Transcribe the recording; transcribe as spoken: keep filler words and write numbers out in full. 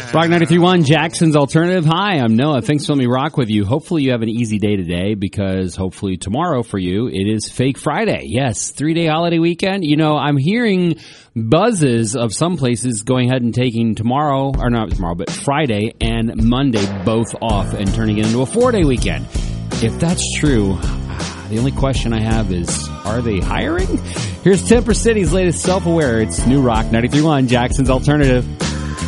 Rock ninety-three point one, Jackson's Alternative. Hi, I'm Noah. Thanks for letting me rock with you. Hopefully you have an easy day today because hopefully tomorrow for you it is Fake Friday. Yes, three-day holiday weekend. You know, I'm hearing buzzes of some places going ahead and taking tomorrow, or not tomorrow, but Friday and Monday both off and turning it into a four-day weekend. If that's true, the only question I have is, are they hiring? Here's Temper City's latest Self-Aware. It's New Rock ninety-three point one, Jackson's Alternative.